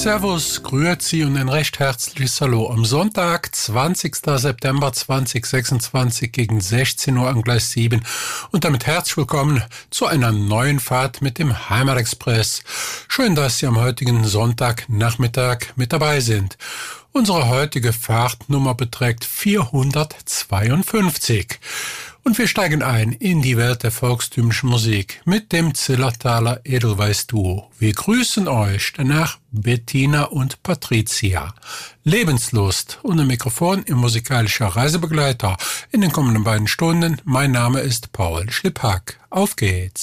Servus, grüezi und ein recht herzliches Hallo am Sonntag, 20. September 2026 gegen 16 Uhr am Gleis 7 und damit herzlich willkommen zu einer neuen Fahrt mit dem Heimatexpress. Schön, dass Sie am heutigen Sonntagnachmittag mit dabei sind. Unsere heutige Fahrtnummer beträgt 452. Und wir steigen ein in die Welt der volkstümlichen Musik mit dem Zillertaler Edelweiß-Duo. Wir grüßen euch, danach Bettina und Patricia. Lebenslust und ein Mikrofon im musikalischer Reisebegleiter in den kommenden beiden Stunden. Mein Name ist Paul Schlipphack. Auf geht's!